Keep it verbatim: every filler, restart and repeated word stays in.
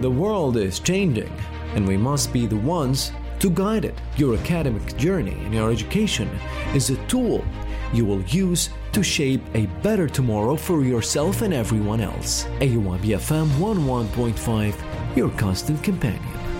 The world is changing, and we must be the ones to guide it. Your academic journey and your education is a tool you will use to shape a better tomorrow for yourself and everyone else. A U I B F M one oh one point five, your constant companion.